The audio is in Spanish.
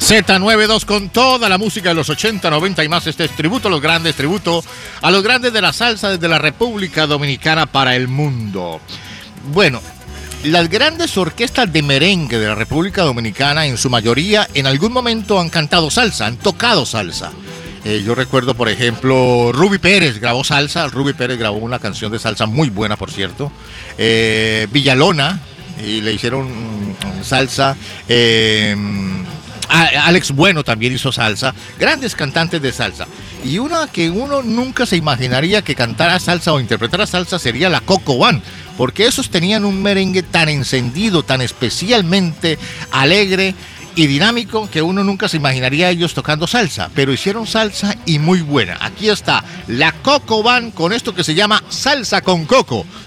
Z92 con toda la música de los 80, 90 y más. Este es tributo a los grandes de la salsa desde la República Dominicana para el mundo. Bueno, las grandes orquestas de merengue de la República Dominicana, en su mayoría, en algún momento han cantado salsa, han tocado salsa. Yo recuerdo, por ejemplo, Ruby Pérez grabó salsa. Ruby Pérez grabó una canción de salsa muy buena, por cierto. Villalona, y le hicieron salsa. Alex Bueno también hizo salsa. Grandes cantantes de salsa. Y una que uno nunca se imaginaría que cantara salsa o interpretara salsa sería la Coco Band, porque esos tenían un merengue tan encendido, tan especialmente alegre y dinámico, que uno nunca se imaginaría ellos tocando salsa, pero hicieron salsa y muy buena. Aquí está la Coco Band con esto que se llama Salsa con Coco.